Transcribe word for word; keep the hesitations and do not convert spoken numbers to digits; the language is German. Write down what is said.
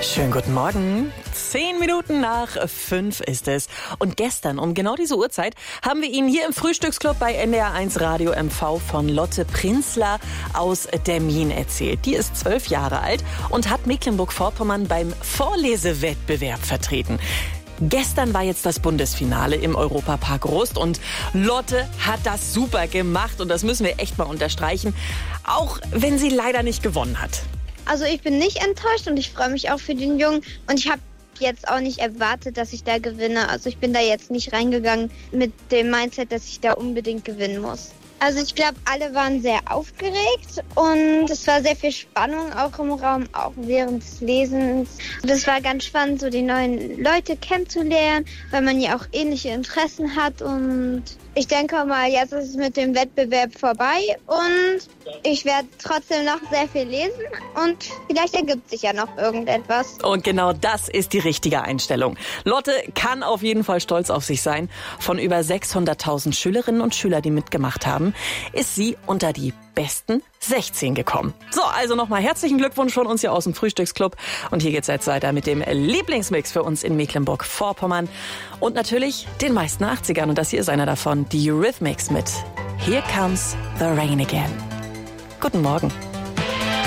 Schönen guten Morgen. Zehn Minuten nach fünf ist es. Und gestern um genau diese Uhrzeit haben wir Ihnen hier im Frühstücksclub bei N D R eins Radio M V von Lotte Prinzler aus Demmin erzählt. Die ist zwölf Jahre alt und hat Mecklenburg-Vorpommern beim Vorlesewettbewerb vertreten. Gestern war jetzt das Bundesfinale im Europapark Rust und Lotte hat das super gemacht und das müssen wir echt mal unterstreichen, auch wenn sie leider nicht gewonnen hat. Also ich bin nicht enttäuscht und ich freue mich auch für den Jungen und ich habe jetzt auch nicht erwartet, dass ich da gewinne. Also ich bin da jetzt nicht reingegangen mit dem Mindset, dass ich da unbedingt gewinnen muss. Also ich glaube, alle waren sehr aufgeregt und es war sehr viel Spannung auch im Raum, auch während des Lesens. Das war ganz spannend, so die neuen Leute kennenzulernen, weil man ja auch ähnliche Interessen hat. Und ich denke mal, jetzt ist es mit dem Wettbewerb vorbei und ich werde trotzdem noch sehr viel lesen und vielleicht ergibt sich ja noch irgendetwas. Und genau das ist die richtige Einstellung. Lotte kann auf jeden Fall stolz auf sich sein. Von über sechshunderttausend Schülerinnen und Schülern, die mitgemacht haben, ist sie unter die besten sechzehn gekommen. So, also nochmal herzlichen Glückwunsch von uns hier aus dem Frühstücksclub. Und hier geht's jetzt weiter mit dem Lieblingsmix für uns in Mecklenburg-Vorpommern. Und natürlich den meisten achtzigern. Und das hier ist einer davon, die Eurythmics mit Here Comes the Rain Again. Guten Morgen.